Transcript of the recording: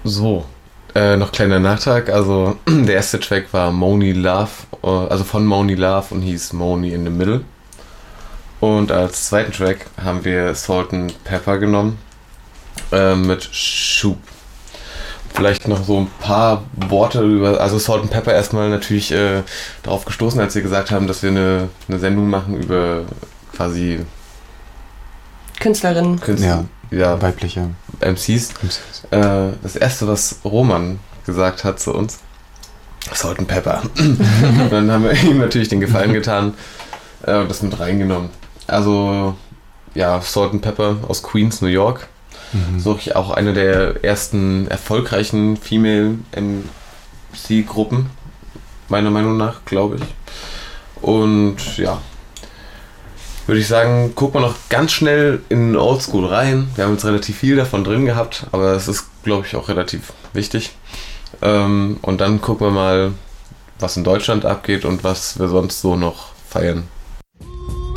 So, noch kleiner Nachtrag. Also, der erste Track war Money Love, also von Money Love und hieß Money in the Middle. Und als zweiten Track haben wir Salt and Pepper genommen mit Shoop. Vielleicht noch so ein paar Worte über, also Salt and Pepper erstmal natürlich darauf gestoßen, als wir gesagt haben, dass wir eine Sendung machen über quasi Künstlerinnen. Ja, weibliche MCs. Das erste, was Roman gesagt hat zu uns, Salt and Pepper. Dann haben wir ihm natürlich den Gefallen getan und das mit reingenommen. Also ja, Salt and Pepper aus Queens, New York. So auch eine der ersten erfolgreichen Female MC-Gruppen, meiner Meinung nach, glaube ich. Und ja, würde ich sagen, gucken wir noch ganz schnell in Oldschool rein. Wir haben jetzt relativ viel davon drin gehabt, aber es ist, glaube ich, auch relativ wichtig. Und dann gucken wir mal, was in Deutschland abgeht und was wir sonst so noch feiern.